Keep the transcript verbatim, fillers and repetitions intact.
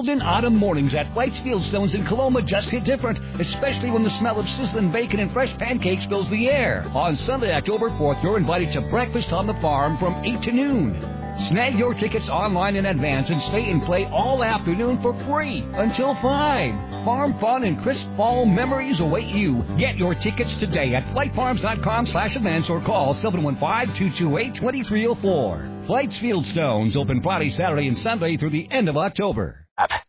golden autumn mornings at Flight's Fieldstones in Coloma just hit different, especially when the smell of sizzling bacon and fresh pancakes fills the air. On Sunday, October fourth, you're invited to breakfast on the farm from eight to noon. Snag your tickets online in advance and stay and play all afternoon for free until five. Farm fun and crisp fall memories await you. Get your tickets today at flight farms dot com slash events or call seven one five, two two eight, two three zero four. Flight's Fieldstones open Friday, Saturday, and Sunday through the end of October.